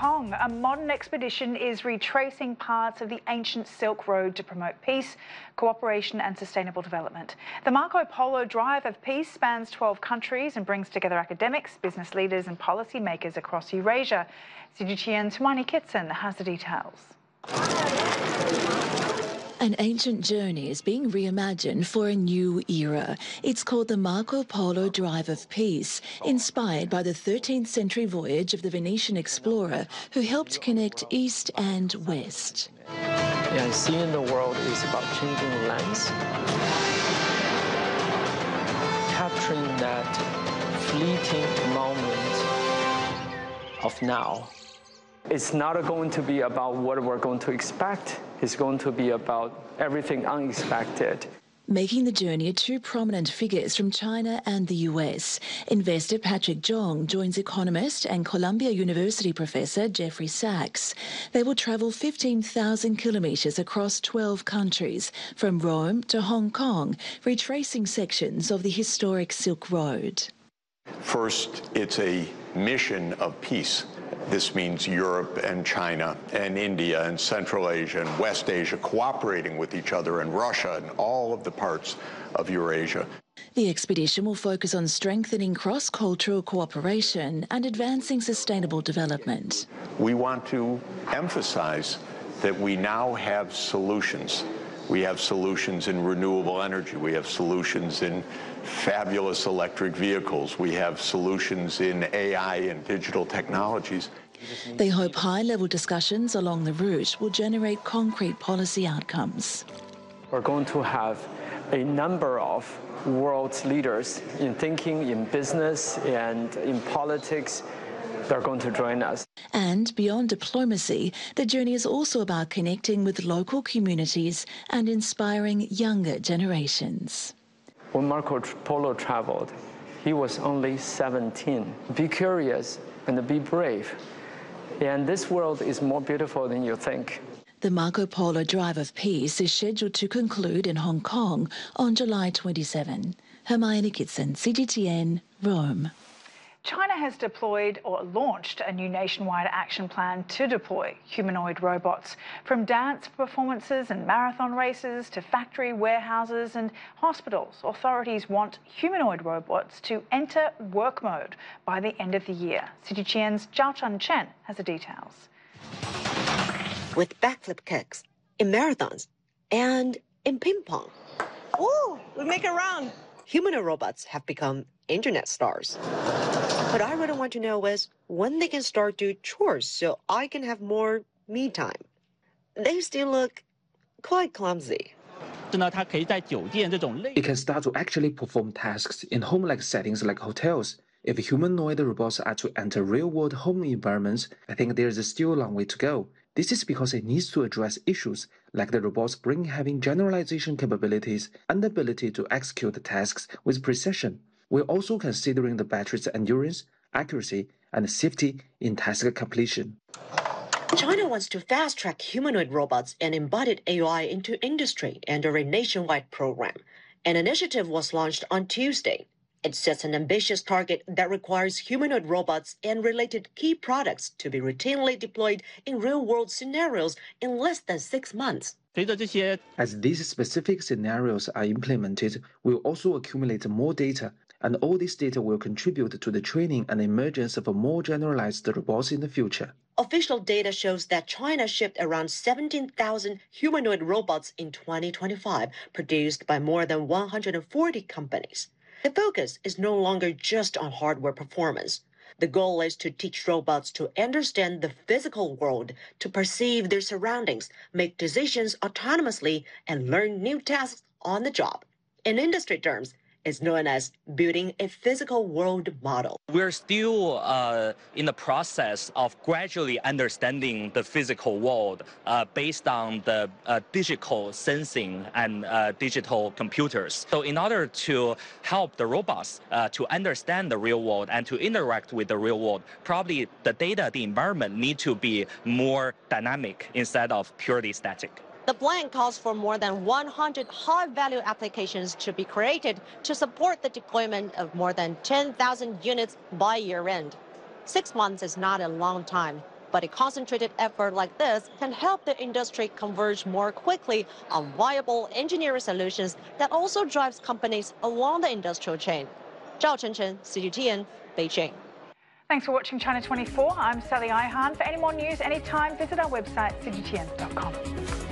Kong, a modern expedition is retracing parts of the ancient Silk Road to promote peace, cooperation and sustainable development. The Marco Polo Drive of Peace spans 12 countries and brings together academics, business leaders and policymakers across Eurasia. CGTN's Hermione Kitson has the details. An ancient journey is being reimagined for a new era. It's called the Marco Polo Drive of Peace, inspired by the 13th century voyage of the Venetian explorer who helped connect East and West. And seeing the world is about changing lens, capturing that fleeting moment of now. It's not going to be about what we're going to expect. It's going to be about everything unexpected. Making the journey are two prominent figures from China and the US. Investor Patrick Zhong joins economist and Columbia University professor Jeffrey Sachs. They will travel 15,000 kilometres across 12 countries, from Rome to Hong Kong, retracing sections of the historic Silk Road. First, it's a mission of peace. This means Europe and China and India and Central Asia and West Asia cooperating with each other, and Russia and all of the parts of Eurasia. The expedition will focus on strengthening cross-cultural cooperation and advancing sustainable development. We want to emphasize that we now have solutions. We have solutions in renewable energy. We have solutions in fabulous electric vehicles. We have solutions in AI and digital technologies. They hope high-level discussions along the route will generate concrete policy outcomes. We're going to have a number of world's leaders in thinking, in business, and in politics. They're going to join us. And beyond diplomacy, the journey is also about connecting with local communities and inspiring younger generations. When Marco Polo traveled, he was only 17. Be curious and be brave. And this world is more beautiful than you think. The Marco Polo Drive of Peace is scheduled to conclude in Hong Kong on July 27. Hermione Kitson, CGTN, Rome. China has deployed or launched a new nationwide action plan to deploy humanoid robots. From dance performances and marathon races to factory warehouses and hospitals, authorities want humanoid robots to enter work mode by the end of the year. CGTN's Zhao Chun Chen has the details. With backflip kicks, in marathons, and in ping pong. Ooh, we make a round. Humanoid robots have become internet stars. What I really want to know is when they can start doing chores so I can have more me time. They still look quite clumsy. It can start to actually perform tasks in home-like settings like hotels. If humanoid robots are to enter real-world home environments, I think there is still a long way to go. This is because it needs to address issues like the robots brain having generalization capabilities and the ability to execute the tasks with precision. We're also considering the battery's endurance, accuracy, and safety in task completion. China wants to fast-track humanoid robots and embodied AI into industry under a nationwide program. An initiative was launched on Tuesday. It sets an ambitious target that requires humanoid robots and related key products to be routinely deployed in real-world scenarios in less than 6 months. As these specific scenarios are implemented, we'll also accumulate more data, and all this data will contribute to the training and emergence of more generalized robots in the future. Official data shows that China shipped around 17,000 humanoid robots in 2025, produced by more than 140 companies. The focus is no longer just on hardware performance. The goal is to teach robots to understand the physical world, to perceive their surroundings, make decisions autonomously, and learn new tasks on the job. In industry terms, is known as building a physical world model. We're still in the process of gradually understanding the physical world based on the digital sensing and digital computers. So in order to help the robots to understand the real world and to interact with the real world, probably the data, the environment need to be more dynamic instead of purely static. The plan calls for more than 100 high-value applications to be created to support the deployment of more than 10,000 units by year-end. 6 months is not a long time, But a concentrated effort like this can help the industry converge more quickly on viable engineering solutions that also drives companies along the industrial chain. Zhao Chenchen, CGTN, Beijing. Thanks for watching China 24. I'm Sally Ihan. For any more news anytime, visit our website, cgtn.com.